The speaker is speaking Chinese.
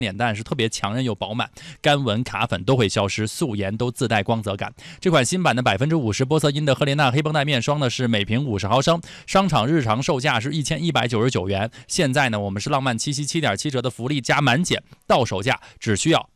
脸蛋是特别强韧又饱满，干纹卡粉都会消失，素颜都自带光泽感。这款新版的50%玻色因的赫莲娜黑绷带面霜呢，是每瓶50毫升，商场日常售价是1199元。现在呢，我们是浪漫七夕7.7折的福利加满减，到手价只需要